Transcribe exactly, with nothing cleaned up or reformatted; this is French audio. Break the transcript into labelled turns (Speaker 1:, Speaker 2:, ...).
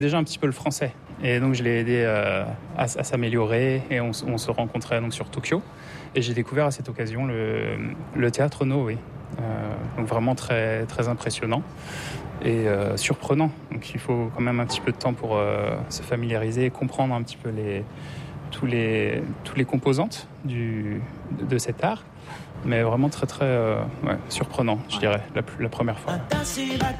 Speaker 1: Déjà un petit peu le français. Et donc je l'ai aidé euh, à, à s'améliorer et on, on se rencontrait donc sur Tokyo. Et j'ai découvert à cette occasion le, le théâtre No, oui. Euh, donc vraiment très, très impressionnant et euh, surprenant. Donc il faut quand même un petit peu de temps pour euh, se familiariser et comprendre un petit peu les, tous les, tous les composantes du, de, de cet art. Mais vraiment très très euh, ouais, surprenant, je dirais, la, la première fois.